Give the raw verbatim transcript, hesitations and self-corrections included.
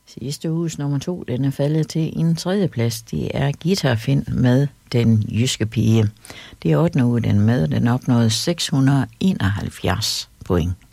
Sidste uges nummer to, den er faldet til en tredje plads. Det er Guitar Finn med Den Jyske Pige. Det er ottende uge, den med. Den opnåede seks hundrede enoghalvfjerds point.